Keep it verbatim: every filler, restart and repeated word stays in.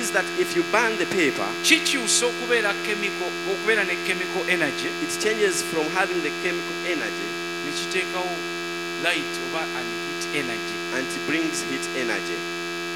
means that if you burn the paper, kikyusa okubeera chemical okubeera ne chemical energy it changes from having the chemical energy ne kiteekawo light oba and heat energy and it brings heat energy.